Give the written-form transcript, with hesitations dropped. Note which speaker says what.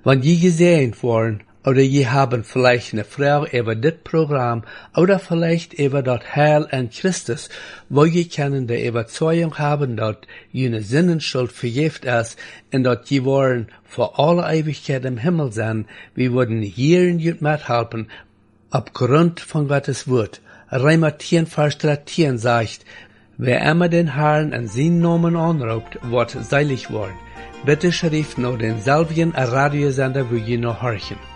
Speaker 1: Wenn je gesehen worden, oder je haben vielleicht eine Frau über das Programm oder vielleicht über das Heil in Christus, wo je können die Überzeugung haben, dass jene Sinnenschuld vergift ist und dass je wollen für alle Ewigkeit im Himmel sein, wir würden hier in jut mithelfen, aufgrund von Gottes Wort. Römer 10, Vers 13 sagt, wer immer den Herrn in seinen Namen anruft, wird seilig worden. Bitte schrift noch denselben Radiosender, wo je noch horchen.